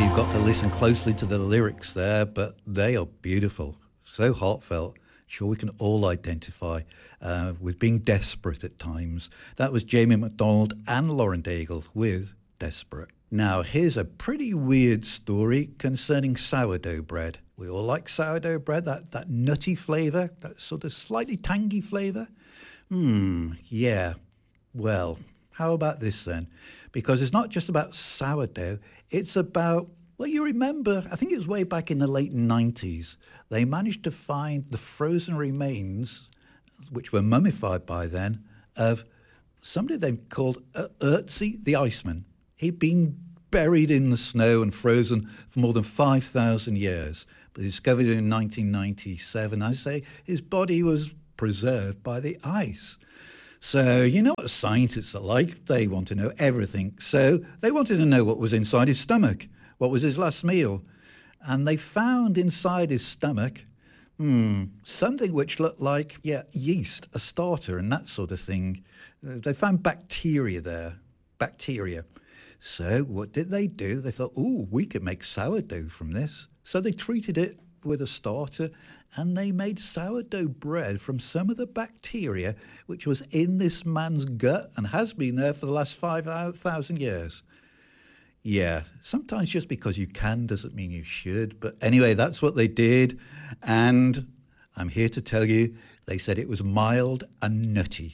You've got to listen closely to the lyrics there, but they are beautiful, so heartfelt. Sure, we can all identify with being desperate at times. That was Jamie MacDonald and Lauren Daigle with Desperate. Now, here's a pretty weird story concerning sourdough bread. We all like sourdough bread, that nutty flavour, that sort of slightly tangy flavour. Yeah. Well, how about this then? Because it's not just about sourdough, it's about, well, you remember, I think it was way back in the late 90s, they managed to find the frozen remains, which were mummified by then, of somebody they called Ötzi the Iceman. He'd been buried in the snow and frozen for more than 5,000 years. But discovered in 1997, I say, his body was preserved by the ice. So you know what scientists are like. They want to know everything. So they wanted to know what was inside his stomach, what was his last meal. And they found inside his stomach something which looked like, yeast, a starter and that sort of thing. They found bacteria there, bacteria. So what did they do? They thought, we could make sourdough from this. So they treated it with a starter, and they made sourdough bread from some of the bacteria which was in this man's gut and has been there for the last 5,000 years. Yeah, sometimes just because you can doesn't mean you should. But anyway, that's what they did. And I'm here to tell you, they said it was mild and nutty.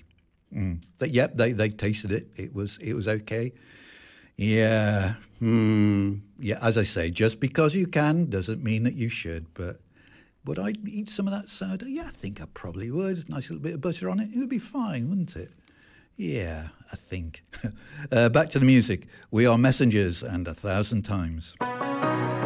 They tasted it. It was okay. Yeah, as I say, just because you can doesn't mean that you should, but would I eat some of that sourdough? Yeah, I think I probably would. Nice little bit of butter on it. It would be fine, wouldn't it? Yeah, I think. Back to the music. We are Messengers and 1,000 Times.